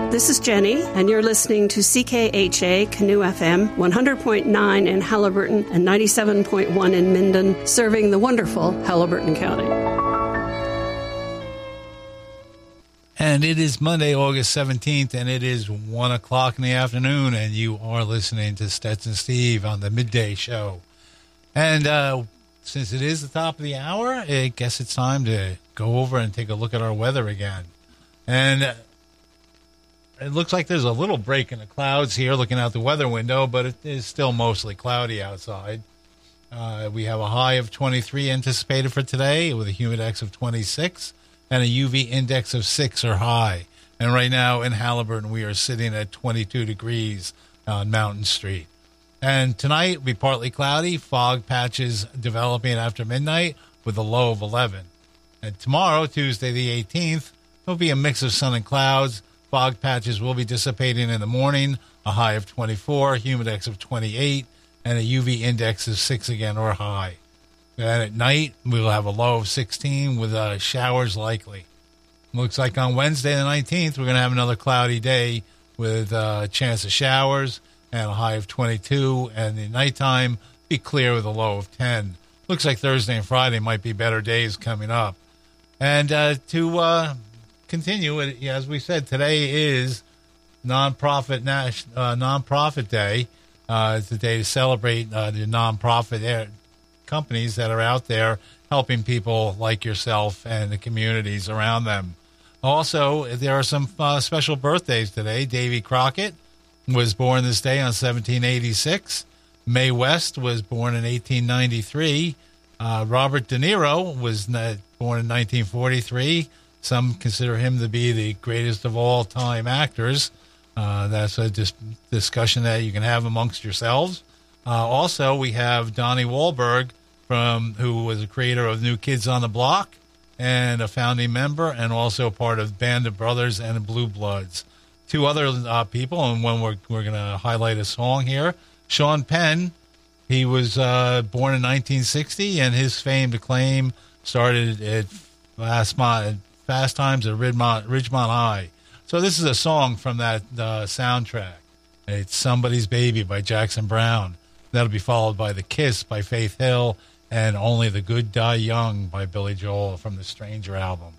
This is Jenny, and you're listening to CKHA Canoe FM, 100.9 in Halliburton and 97.1 in Minden, serving the wonderful Halliburton County. And it is Monday, August 17th, and it is 1 o'clock in the afternoon, and you are listening to Stetson Steve on the Midday Show. And since it is the top of the hour, I guess it's time to go over and take a look at our weather again. And it looks like there's a little break in the clouds here looking out the weather window, but it is still mostly cloudy outside. We have a high of 23 anticipated for today with a humidex of 26 and a UV index of 6 or high. And right now in Halliburton, we are sitting at 22 degrees on Mountain Street. And tonight will be partly cloudy, fog patches developing after midnight with a low of 11. And tomorrow, Tuesday the 18th, will be a mix of sun and clouds. Fog patches will be dissipating in the morning, a high of 24, humidex of 28, and a UV index of 6 again or high. And at night, we will have a low of 16 with showers likely. Looks like on Wednesday the 19th, we're going to have another cloudy day with a chance of showers and a high of 22, and the nighttime be clear with a low of 10. Looks like Thursday and Friday might be better days coming up. And to continue, as we said, today is nonprofit day. It's a day to celebrate the nonprofit companies that are out there helping people like yourself and the communities around them. Also, there are some special birthdays today. Davy Crockett was born this day on 1786. Mae West was born in 1893. Robert De Niro was born in 1943. Some consider him to be the greatest of all-time actors. That's a discussion that you can have amongst yourselves. Also, we have Donnie Wahlberg, who was a creator of New Kids on the Block and a founding member, and also part of Band of Brothers and the Blue Bloods. Two other people, and one we're going to highlight a song here. Sean Penn, he was born in 1960, and his famed acclaim started at Fast Times at Ridgemont High. So this is a song from that soundtrack. It's Somebody's Baby by Jackson Browne. That'll be followed by The Kiss by Faith Hill and Only the Good Die Young by Billy Joel from the Stranger album.